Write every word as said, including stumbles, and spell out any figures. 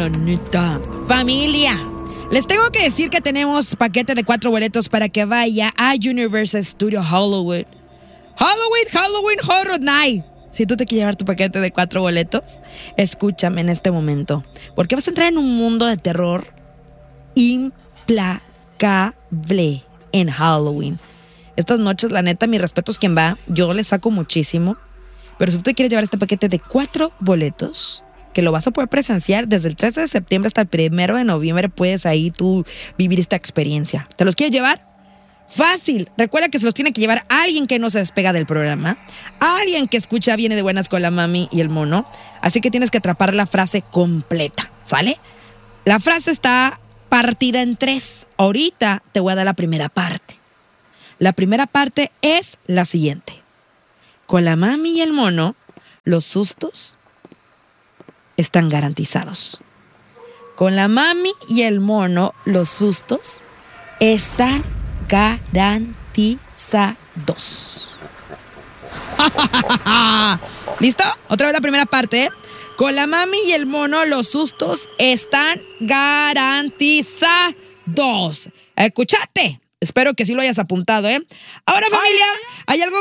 neta. Familia, les tengo que decir que tenemos paquete de cuatro boletos para que vaya a Universal Studios Hollywood. Halloween, Halloween Horror Night. Si tú te quieres llevar tu paquete de cuatro boletos, escúchame en este momento, porque vas a entrar en un mundo de terror implacable en Halloween. Estas noches, la neta, mi respeto es quien va. Yo le saco muchísimo. Pero si tú te quieres llevar este paquete de cuatro boletos, que lo vas a poder presenciar desde el trece de septiembre hasta el primero de noviembre, puedes ahí tú vivir esta experiencia. ¿Te los quieres llevar? Fácil. Recuerda que se los tiene que llevar alguien que no se despega del programa, alguien que escucha Viene de Buenas con la mami y el mono. Así que tienes que atrapar la frase completa, ¿sale? La frase está partida en tres. Ahorita te voy a dar la primera parte. La primera parte es la siguiente. Con la mami y el mono, los sustos están garantizados. Con la mami y el mono, los sustos están garantizados. ¿Listo? Otra vez la primera parte, ¿eh? Con la mami y el mono, los sustos están garantizados. ¿Escuchaste? Espero que sí lo hayas apuntado, ¿eh? Ahora, familia, hay algo